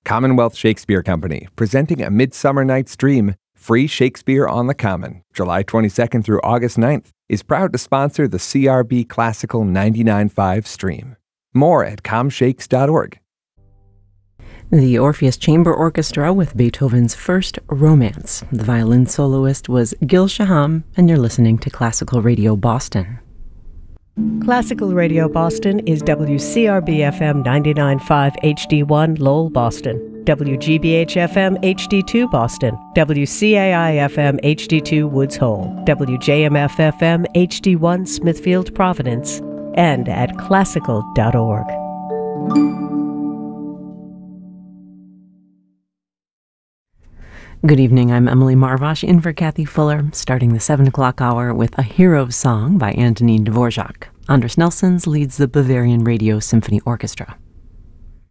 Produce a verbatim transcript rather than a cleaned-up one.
Commonwealth Shakespeare Company, presenting A Midsummer Night's Dream, free Shakespeare on the Common, July twenty-second through August ninth, is proud to sponsor the C R B Classical ninety-nine point five stream. More at com shakes dot org. The Orpheus Chamber Orchestra with Beethoven's First Romance. The violin soloist was Gil Shaham, and you're listening to Classical Radio Boston. Classical Radio Boston is W C R B F M ninety-nine point five H D one Lowell, Boston, W G B H F M H D two Boston, W C A I F M H D two Woods Hole, W J M F F M H D one Smithfield, Providence, and at classical dot org. Good evening, I'm Emily Marvash in for Kathy Fuller, starting the seven o'clock hour with A Hero's Song by Antonin Dvorak. Anders Nelsons leads the Bavarian Radio Symphony Orchestra.